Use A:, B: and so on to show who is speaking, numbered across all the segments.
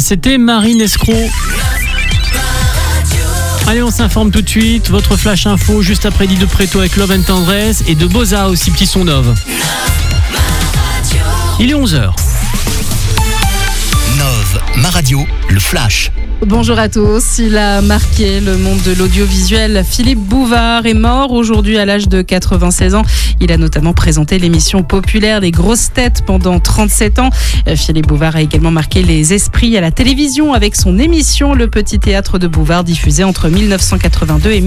A: C'était Marine Escroc. Allez, on s'informe tout de suite. Votre flash info juste après Di De Preto avec Love and Tendresse et de Boza aussi, petit son Nove. Il est 11h.
B: Nove, ma radio, le flash.
C: Bonjour à tous. Il a marqué le monde de l'audiovisuel. Philippe Bouvard est mort aujourd'hui à l'âge de 96 ans. Il a notamment présenté l'émission populaire Les Grosses Têtes pendant 37 ans. Philippe Bouvard a également marqué les esprits à la télévision avec son émission Le Petit Théâtre de Bouvard diffusée entre 1982 et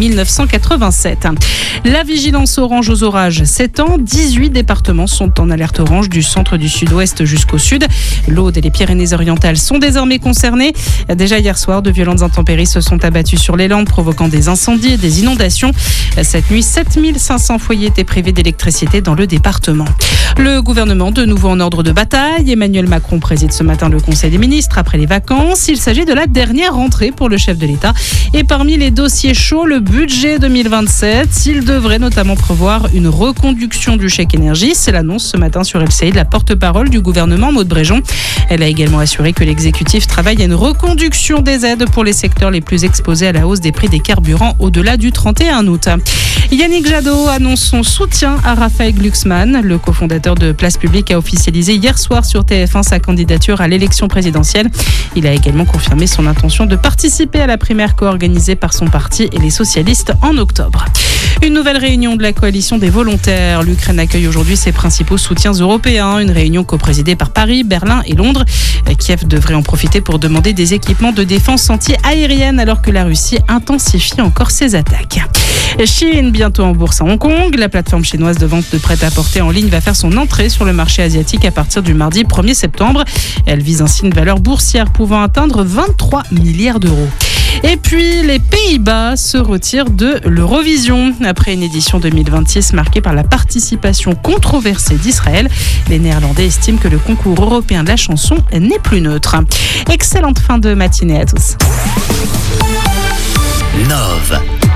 C: 1987. La vigilance orange aux orages s'étend. 18 départements sont en alerte orange du centre du sud-ouest jusqu'au sud. L'Aude et les Pyrénées-Orientales sont désormais concernées. Déjà hier soir, de violentes intempéries se sont abattues sur les Landes, provoquant des incendies et des inondations. Cette nuit, 7500 foyers étaient privés d'électricité dans le département. Le gouvernement, de nouveau en ordre de bataille. Emmanuel Macron préside ce matin le Conseil des ministres après les vacances. Il s'agit de la dernière rentrée pour le chef de l'État. Et parmi les dossiers chauds, le budget 2027. Il devrait notamment prévoir une reconduction du chèque énergie. C'est l'annonce ce matin sur LCI de la porte-parole du gouvernement, Maud Bréjon. Elle a également assuré que l'exécutif travaille à une reconduction des aides pour les secteurs les plus exposés à la hausse des prix des carburants au-delà du 31 août. Yannick Jadot annonce son soutien à Raphaël Glucksmann. Le cofondateur de Place Publique a officialisé hier soir sur TF1 sa candidature à l'élection présidentielle. Il a également confirmé son intention de participer à la primaire co-organisée par son parti et les socialistes en octobre. Une nouvelle réunion de la coalition des volontaires. L'Ukraine accueille aujourd'hui ses principaux soutiens européens. Une réunion coprésidée par Paris, Berlin et Londres. Kiev devrait en profiter pour demander des équipements de défense anti-aérienne alors que la Russie intensifie encore ses attaques. Shein, bientôt en bourse à Hong Kong. La plateforme chinoise de vente de prêt-à-porter en ligne va faire son entrée sur le marché asiatique à partir du mardi 1er septembre. Elle vise ainsi une valeur boursière pouvant atteindre 23 milliards d'euros. Et puis, les Pays-Bas se retirent de l'Eurovision. Après une édition 2026 marquée par la participation controversée d'Israël, les Néerlandais estiment que le concours européen de la chanson n'est plus neutre. Excellente fin de matinée à tous.
B: Nove.